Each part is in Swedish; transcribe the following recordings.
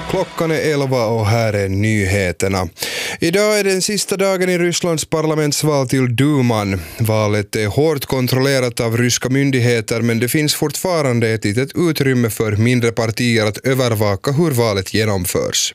Klockan är 11 och här är nyheterna. Idag är den sista dagen i Rysslands parlamentsval till Duman. Valet är hårt kontrollerat av ryska myndigheter, men det finns fortfarande ett litet utrymme för mindre partier att övervaka hur valet genomförs.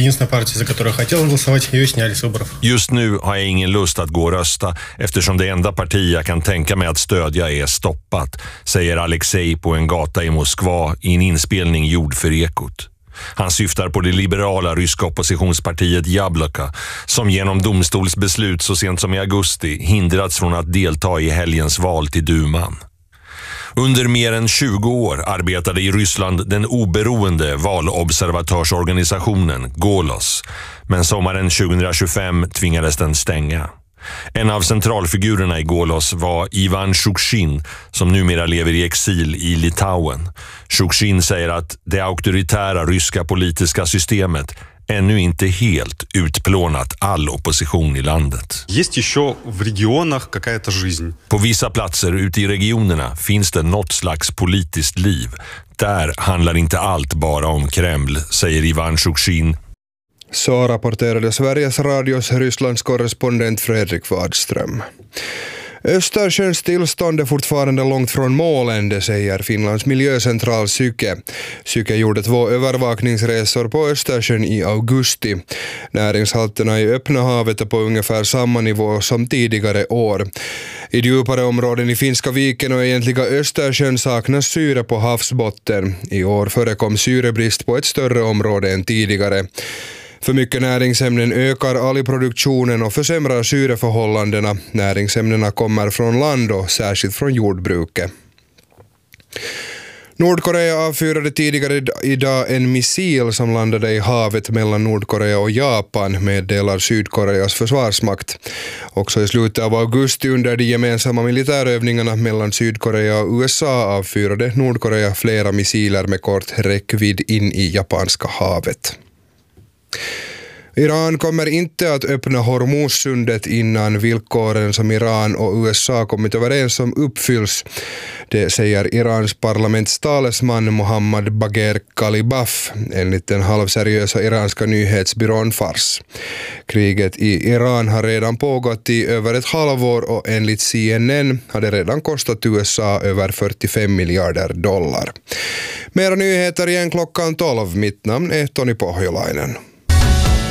Just nu har jag ingen lust att gå och rösta eftersom det enda parti jag kan tänka mig att stödja är stoppat, säger Alexej på en gata i Moskva i en inspelning gjord för Ekot. Han syftar på det liberala ryska oppositionspartiet Jabloko som genom domstolsbeslut så sent som i augusti hindrats från att delta i helgens val till Duman. Under mer än 20 år arbetade i Ryssland den oberoende valobservatörsorganisationen Golos, men sommaren 2025 tvingades den stänga. En av centralfigurerna i Golos var Ivan Shchukin som numera lever i exil i Litauen. Shchukin säger att det auktoritära ryska politiska systemet ännu inte helt utplånat all opposition i landet. På vissa platser ute i regionerna finns det något slags politiskt liv. Där handlar inte allt bara om Kreml, säger Ivan Shchukin. Så rapporterade Sveriges Radios Rysslands korrespondent Fredrik Wadström. Östersjöns tillstånd är fortfarande långt från målen, det säger Finlands miljöcentral Syke. Syke gjorde 2 övervakningsresor på Östersjön i augusti. Näringshalterna i öppna havet är på ungefär samma nivå som tidigare år. I djupare områden i Finska viken och egentliga Östersjön saknas syre på havsbotten. I år förekom syrebrist på ett större område än tidigare. För mycket näringsämnen ökar algproduktionen och försämrar syreförhållandena. Näringsämnena kommer från land och särskilt från jordbruket. Nordkorea avfyrade tidigare idag en missil som landade i havet mellan Nordkorea och Japan, meddelar Sydkoreas försvarsmakt. Också i slutet av augusti under de gemensamma militärövningarna mellan Sydkorea och USA avfyrade Nordkorea flera missiler med kort räckvidd in i Japanska havet. Iran kommer inte att öppna Hormuzsundet innan villkoren som Iran och USA kommit överens om uppfylls. Det säger Irans parlamentstalesman Mohammad Bagher Ghalibaf enligt den halvseriösa iranska nyhetsbyrån Fars. Kriget i Iran har redan pågått i över ett halvår och enligt CNN har det redan kostat USA över $45 miljarder. Mera nyheter igen klockan 12. Mitt namn är Toni Pohjolainen.